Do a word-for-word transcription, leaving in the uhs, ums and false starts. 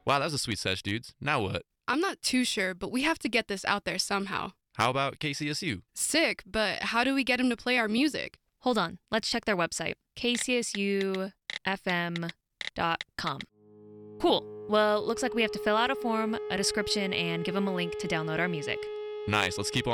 Wow, that was a sweet sesh, dudes. Now what? I'm not too sure, but we have to get this out there somehow. How about K C S U? Sick, but how do we get him to play our music? Hold on, let's check their website, k c s u f m dot com. Cool. Well, looks like we have to fill out a form, a description, and give them a link to download our music. Nice, let's keep on